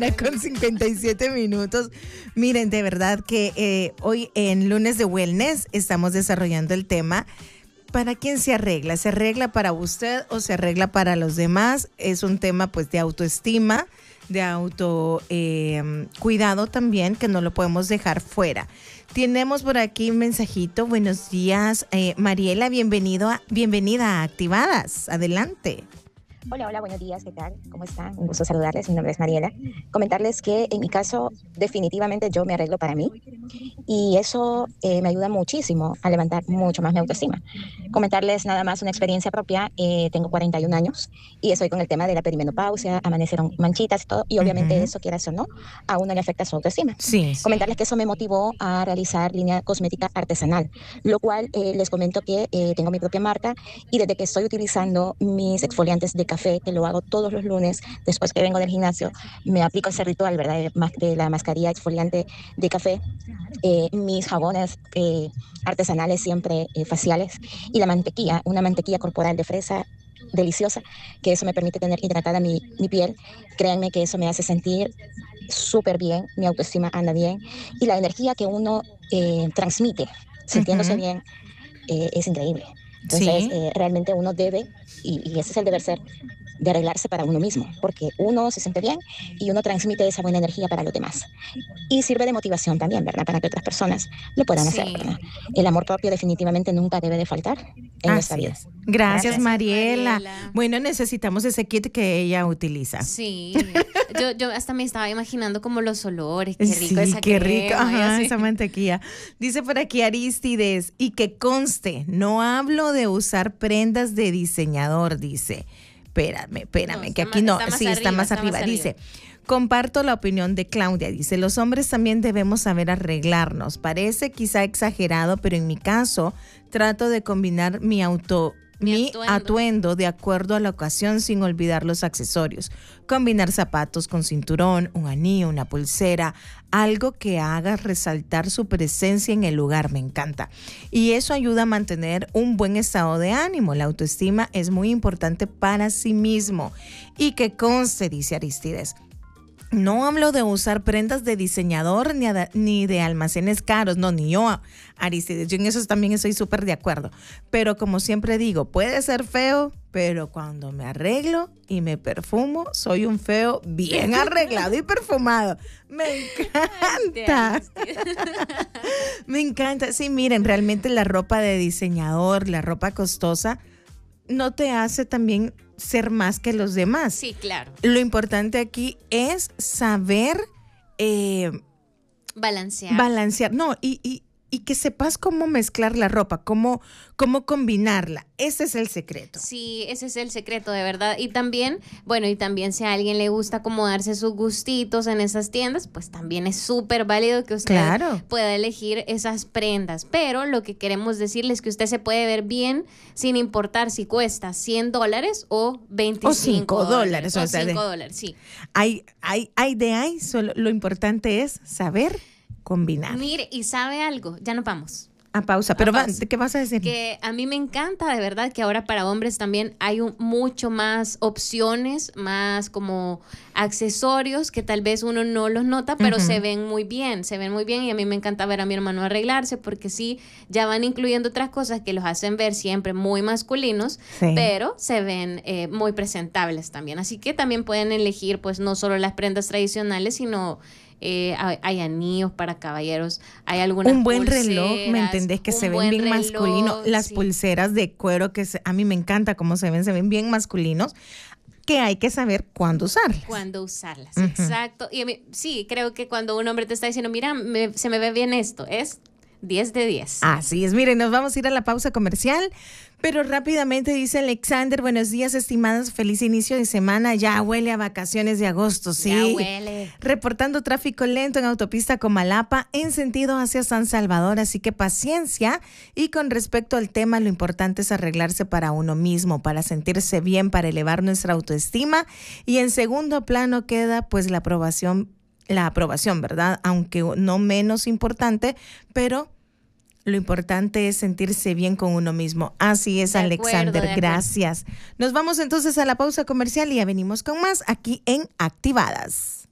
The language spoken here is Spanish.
con 57 minutos. Miren, de verdad que hoy en Lunes de Wellness estamos desarrollando el tema ¿para quién se arregla? ¿Se arregla para usted o se arregla para los demás? Es un tema pues de autoestima, de cuidado también, que no lo podemos dejar fuera. Tenemos por aquí un mensajito. Buenos días, Mariela, bienvenida a Activadas. Adelante. Hola, buenos días, ¿qué tal? ¿Cómo están? Un gusto saludarles, mi nombre es Mariela. Comentarles que en mi caso definitivamente yo me arreglo para mí y eso me ayuda muchísimo a levantar mucho más mi autoestima. Comentarles nada más una experiencia propia, tengo 41 años y estoy con el tema de la perimenopausia, amanecieron manchitas y todo, y obviamente eso, quieras o no, a uno le afecta su autoestima. Sí. Comentarles que eso me motivó a realizar línea cosmética artesanal, lo cual les comento que tengo mi propia marca y desde que estoy utilizando mis exfoliantes de café, que lo hago todos los lunes después que vengo del gimnasio, me aplico ese ritual, ¿verdad? De la mascarilla exfoliante de café, mis jabones artesanales siempre faciales y la mantequilla, una mantequilla corporal de fresa deliciosa, que eso me permite tener hidratada mi piel. Créanme que eso me hace sentir súper bien, mi autoestima anda bien y la energía que uno transmite sintiéndose bien es increíble. Entonces, realmente uno debe, y ese es el deber ser, de arreglarse para uno mismo, porque uno se siente bien y uno transmite esa buena energía para los demás. Y sirve de motivación también, ¿verdad? Para que otras personas lo puedan hacer, ¿verdad? El amor propio definitivamente nunca debe de faltar en nuestra vida. Gracias, Mariela. Bueno, necesitamos ese kit que ella utiliza. Sí, yo hasta me estaba imaginando como los olores, qué rico esa qué crema, rico, ajá, esa mantequilla. Dice por aquí Aristides, y que conste, no hablo de usar prendas de diseñador, dice. Espérame, no, que aquí no, está más arriba. Dice, comparto la opinión de Claudia, dice, los hombres también debemos saber arreglarnos. Parece quizá exagerado, pero en mi caso trato de combinar mi atuendo de acuerdo a la ocasión sin olvidar los accesorios. Combinar zapatos con cinturón, un anillo, una pulsera, algo que haga resaltar su presencia en el lugar, me encanta. Y eso ayuda a mantener un buen estado de ánimo. La autoestima es muy importante para sí mismo. Y que conste, dice Aristides, no hablo de usar prendas de diseñador ni de almacenes caros, no, ni yo, Aristides, yo en eso también estoy súper de acuerdo, pero como siempre digo, puede ser feo, pero cuando me arreglo y me perfumo, soy un feo bien arreglado y perfumado. Me encanta. Me encanta. Sí, miren, realmente la ropa de diseñador, la ropa costosa, no te hace también ser más que los demás. Sí, claro. Lo importante aquí es saber balancear. No, y que sepas cómo mezclar la ropa, cómo combinarla. Ese es el secreto. Sí, ese es el secreto, de verdad. Y también si a alguien le gusta como darse sus gustitos en esas tiendas, pues también es súper válido que usted pueda elegir esas prendas. Pero lo que queremos decirles es que usted se puede ver bien sin importar si cuesta $100 o $25. O $5. O $5, sí. Hay, solo lo importante es saber combinar. Mire, y ¿sabe algo? Ya nos vamos. A pausa, pero ¿qué vas a decir? Que a mí me encanta, de verdad, que ahora para hombres también hay mucho más opciones, más como accesorios que tal vez uno no los nota, pero se ven muy bien, y a mí me encanta ver a mi hermano arreglarse porque sí, ya van incluyendo otras cosas que los hacen ver siempre muy masculinos, pero se ven muy presentables también, así que también pueden elegir pues no solo las prendas tradicionales, sino hay anillos para caballeros, hay algunas un buen pulseras, reloj, ¿me entendés? Que se ven bien masculinos. Las pulseras de cuero a mí me encanta cómo se ven bien masculinos, que hay que saber cuándo usarlas. Exacto. Y a mí, sí, creo que cuando un hombre te está diciendo, mira, se me ve bien esto, es 10 de 10. Así es, miren, nos vamos a ir a la pausa comercial, pero rápidamente dice Alexander, buenos días, estimadas, feliz inicio de semana, ya huele a vacaciones de agosto, sí. Ya huele. Reportando tráfico lento en autopista Comalapa en sentido hacia San Salvador, así que paciencia. Y con respecto al tema, lo importante es arreglarse para uno mismo, para sentirse bien, para elevar nuestra autoestima. Y en segundo plano queda pues la aprobación, ¿verdad? Aunque no menos importante, pero lo importante es sentirse bien con uno mismo. Así es, Alexander, gracias. Nos vamos entonces a la pausa comercial y ya venimos con más aquí en Activadas.